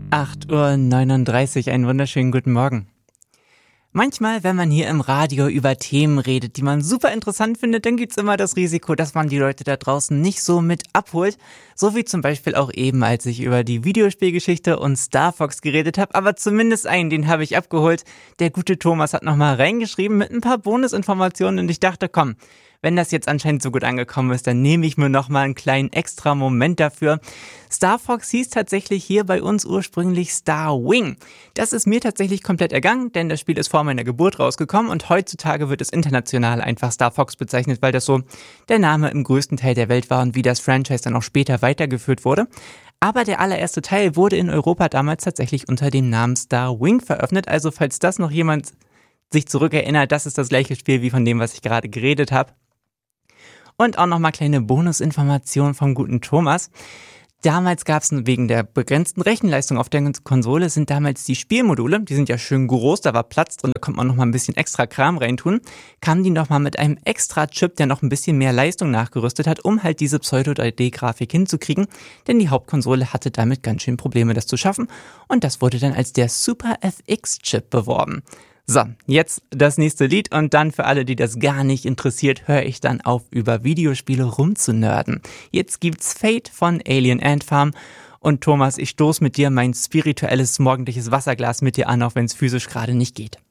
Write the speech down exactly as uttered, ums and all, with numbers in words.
acht Uhr neununddreißig, einen wunderschönen guten Morgen. Manchmal, wenn man hier im Radio über Themen redet, die man super interessant findet, dann gibt's immer das Risiko, dass man die Leute da draußen nicht so mit abholt. So wie zum Beispiel auch eben, als ich über die Videospielgeschichte und Star Fox geredet habe. Aber zumindest einen, den habe ich abgeholt. Der gute Thomas hat nochmal reingeschrieben mit ein paar Bonusinformationen und ich dachte, komm, wenn das jetzt anscheinend so gut angekommen ist, dann nehme ich mir nochmal einen kleinen extra Moment dafür. Star Fox hieß tatsächlich hier bei uns ursprünglich Star Wing. Das ist mir tatsächlich komplett ergangen, denn das Spiel ist vor meiner Geburt rausgekommen und heutzutage wird es international einfach Star Fox bezeichnet, weil das so der Name im größten Teil der Welt war und wie das Franchise dann auch später weitergeführt wurde. Aber der allererste Teil wurde in Europa damals tatsächlich unter dem Namen Star Wing veröffentlicht, also falls das noch jemand sich zurückerinnert, das ist das gleiche Spiel wie von dem, was ich gerade geredet habe. Und auch nochmal kleine Bonusinformation vom guten Thomas. Damals gab es wegen der begrenzten Rechenleistung auf der Konsole sind damals die Spielmodule, die sind ja schön groß, da war Platz drin, da konnte man nochmal ein bisschen extra Kram reintun, kamen die nochmal mit einem extra Chip, der noch ein bisschen mehr Leistung nachgerüstet hat, um halt diese Pseudo drei D Grafik hinzukriegen, denn die Hauptkonsole hatte damit ganz schön Probleme, das zu schaffen und das wurde dann als der Super F X Chip beworben. So, jetzt das nächste Lied und dann für alle, die das gar nicht interessiert, höre ich dann auf, über Videospiele rumzunörden. Jetzt gibt's Fate von Alien Ant Farm und Thomas, ich stoß mit dir mein spirituelles morgendliches Wasserglas mit dir an, auch wenn es physisch gerade nicht geht.